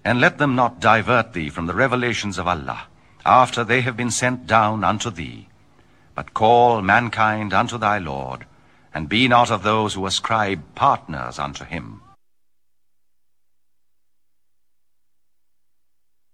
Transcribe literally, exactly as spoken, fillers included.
And let them not divert thee from the revelations of Allah, after they have been sent down unto thee. But call mankind unto thy Lord, and be not of those who ascribe partners unto him.